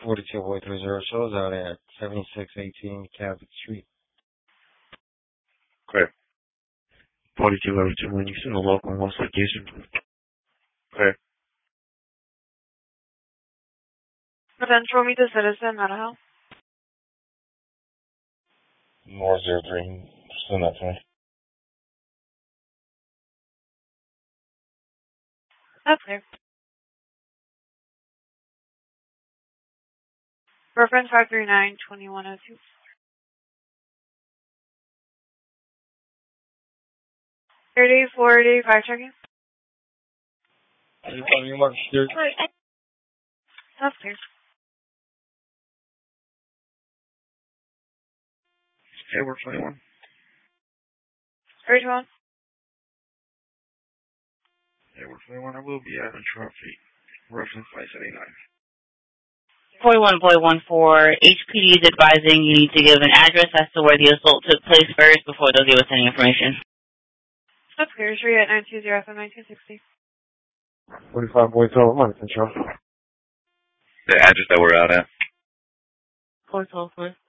42.30 shows out at 7618 Cabot Street. Clear. 42 when you send a local investigation. Clear. Potential meet the citizen, mental health. More 03. Send that to me. That's clear. Reference 539-2102. 3485 checking. That's clear. Hey, we're 21. 321. Hey, we're 21. I will be out on traffic. Reference 579. 41.14, HPD is advising you need to give an address as to where the assault took place first before they'll give us any information. That's clear. Street at 920 from 1960. 45.12 months, control. The address that we're out at. 412,